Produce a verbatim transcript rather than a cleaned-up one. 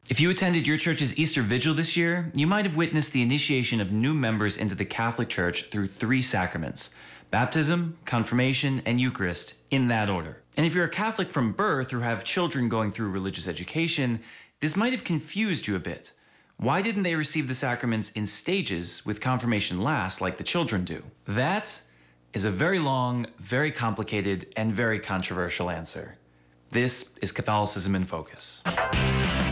If you attended your church's Easter Vigil this year, you might have witnessed the initiation of new members into the Catholic Church through three sacraments: baptism, confirmation, and Eucharist, in that order. And if you're a Catholic from birth or have children going through religious education, this might have confused you a bit. Why didn't they receive the sacraments in stages with confirmation last like the children do? That is a very long, very complicated, and very controversial answer. This is Catholicism in Focus.